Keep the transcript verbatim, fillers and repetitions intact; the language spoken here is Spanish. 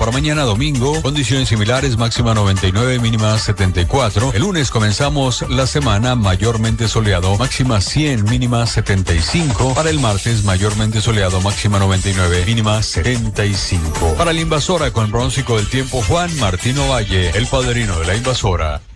Para mañana domingo, condiciones similares, máxima noventa y nueve, mínima setenta y cuatro. El lunes comenzamos la semana mayormente soleado, máxima cien, mínima setenta y cinco. Para el martes, mayormente soleado, máxima noventa y nueve, mínima setenta y cinco. Para la invasora, con el pronóstico del tiempo, Juan Martino Valle, el padrino de la invasora.